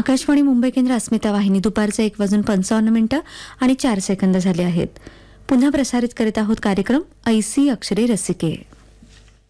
आकाशवाणी मुंबई केंद्र अस्मिता वाहिनी दुपारचे 1:55 आणि 4 सेकंद झाले आहेत. पुन्हा प्रसारित करीत आहोत कार्यक्रम ऐसी अक्षरे रसिके.